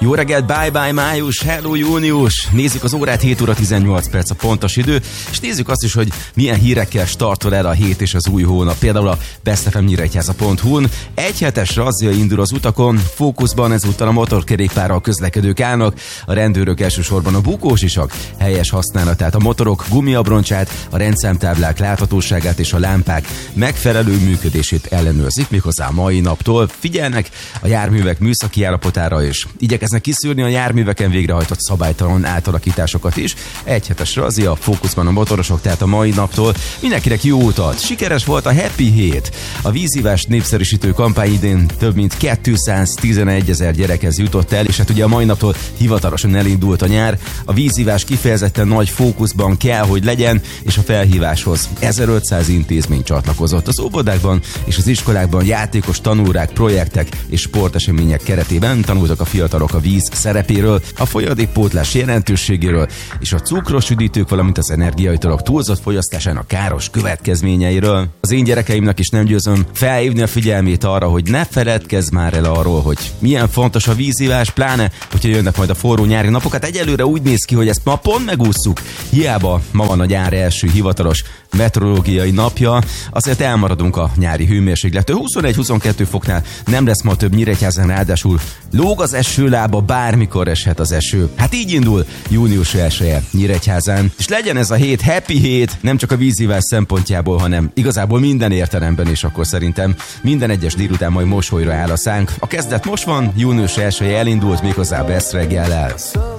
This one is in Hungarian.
Jó reggelt, bye-bye május, hello június! Nézzük az órát, 7 óra 18 perc a pontos idő, és nézzük azt is, hogy milyen hírekkel startol el a hét és az új hónap. Például a bestfmnyíregyháza.hu-n egyhetes razzia indul az utakon, fókuszban ezúttal a motorkerékpárral közlekedők állnak, a rendőrök elsősorban a bukósisak helyes használatát, a motorok gumiabroncsát, a rendszámtáblák láthatóságát és a lámpák megfelelő működését ellenőrzik, méghozzá a mai naptól. Figyelnek a járművek műszaki állapotára és igyekeznek kiszűrni a járműveken végrehajtott szabálytalan átalakításokat is. Egyhetes razzia, fókuszban a motorosok, tehát a mai naptól mindenkinek jó utat. Sikeres volt a Happy hét. A vízívást népszerűsítő kampány idén több mint 211 000 gyerekhez jutott el, és hát ugye a mai naptól hivatalosan elindult a nyár. A vízívás kifejezetten nagy fókuszban kell, hogy legyen, és a felhíváshoz 1500 intézmény csatlakozott. Az óvodákban és az iskolákban játékos tanórák, projektek és sportesemények keretében tanultak a fiatalok a víz szerepéről, a folyadékpótlás jelentőségéről és a cukros üdítők, valamint az energiaitalok túlzott fogyasztásának káros következményeiről. Az én gyerekeimnek is nem győzöm felhívni a figyelmét arra, hogy ne feledkezz már el arról, hogy milyen fontos a vízívás, pláne, hogyha jönnek majd a forró nyári napok. Hát egyelőre úgy néz ki, hogy ezt ma pont megússzuk. Hiába ma van a nyár első hivatalos meteorológiai napja, azért elmaradunk a nyári hőmérséklettől. 21-22 foknál nem lesz ma több Nyíregyházán, ráadásul lóg az esőlába, bármikor eshet az eső. Hát így indul június 1-e Nyíregyházán. És legyen ez a hét happy hét, nem csak a vízívás szempontjából, hanem igazából minden értelemben, és akkor szerintem minden egyes délután majd mosolyra áll a szánk. A kezdet most van, június 1-e elindult, méghozzá Best reggellel.